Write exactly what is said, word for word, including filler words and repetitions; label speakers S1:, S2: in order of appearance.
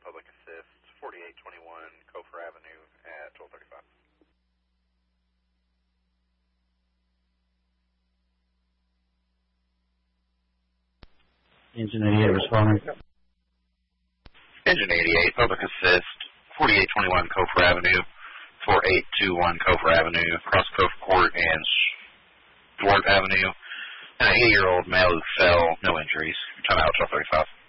S1: Public Assist, forty-eight twenty-one Cofer Avenue at twelve thirty-five.
S2: Engine eighty-eight responding.
S1: Engine eighty-eight, Public Assist, forty-eight twenty-one Cofer Avenue, forty-eight twenty-one Cofer Avenue, across Cofer Court and Dwarf Avenue. An eighty-year-old male who fell, no injuries. Time out, twelve thirty-five.